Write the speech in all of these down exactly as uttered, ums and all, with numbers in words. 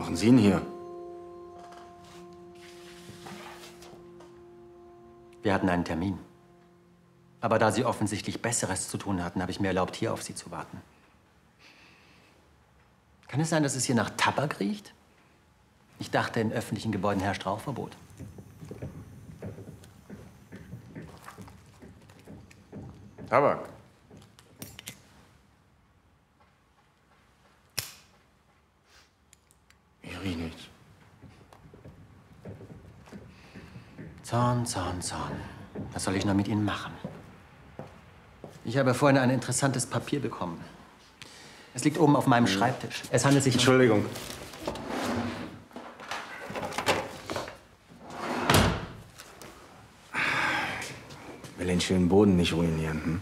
machen Sie denn hier? Wir hatten einen Termin. Aber da Sie offensichtlich Besseres zu tun hatten, habe ich mir erlaubt, hier auf Sie zu warten. Kann es sein, dass es hier nach Tabak riecht? Ich dachte, in öffentlichen Gebäuden herrscht Rauchverbot. Tabak. Ich riech nichts. Zorn, Zorn, Zorn. Was soll ich noch mit Ihnen machen? Ich habe vorhin ein interessantes Papier bekommen. Es liegt oben auf meinem Schreibtisch. Es handelt sich um... Entschuldigung. Will den schönen Boden nicht ruinieren, hm?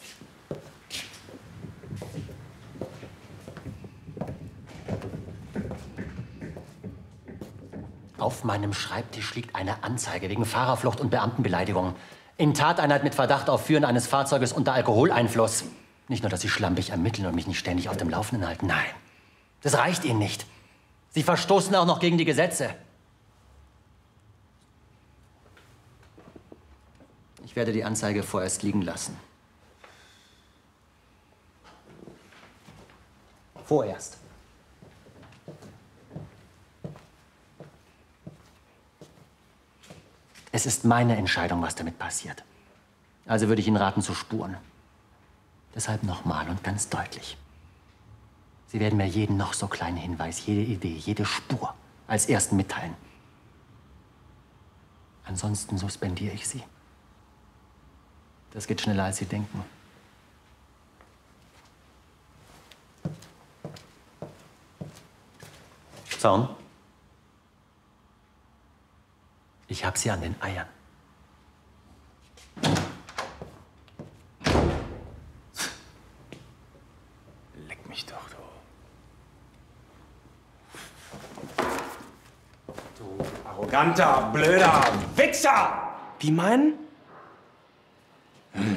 Auf meinem Schreibtisch liegt eine Anzeige wegen Fahrerflucht und Beamtenbeleidigung. In Tateinheit mit Verdacht auf Führen eines Fahrzeuges unter Alkoholeinfluss. Nicht nur, dass Sie schlampig ermitteln und mich nicht ständig auf dem Laufenden halten. Nein, das reicht Ihnen nicht. Sie verstoßen auch noch gegen die Gesetze. Ich werde die Anzeige vorerst liegen lassen. Vorerst. Es ist meine Entscheidung, was damit passiert. Also würde ich Ihnen raten, zu spuren. Deshalb nochmal und ganz deutlich. Sie werden mir jeden noch so kleinen Hinweis, jede Idee, jede Spur als ersten mitteilen. Ansonsten suspendiere ich Sie. Das geht schneller, als Sie denken. Zorn? Ich hab Sie an den Eiern. Leck mich doch, du. Du arroganter, blöder Wichser! Wie meinen? Hm.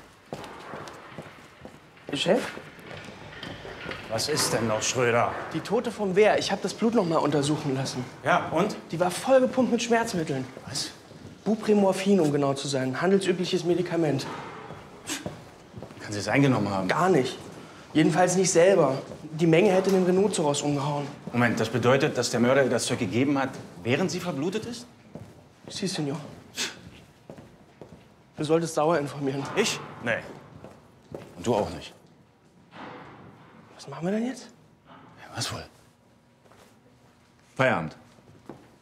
Chef? Was ist denn noch, Schröder? Die Tote vom Wehr. Ich habe das Blut noch mal untersuchen lassen. Ja, und? Die war vollgepumpt mit Schmerzmitteln. Was? Bupremorphin, um genau zu sein. Handelsübliches Medikament. Kann sie es eingenommen haben? Gar nicht. Jedenfalls nicht selber. Die Menge hätte den Rhinoceros umgehauen. Moment, das bedeutet, dass der Mörder ihr das Zeug gegeben hat, während sie verblutet ist? Si, Senor. Du solltest sauer informieren. Ich? Nee. Und du auch nicht. Was machen wir denn jetzt? Ja, was wohl? Feierabend.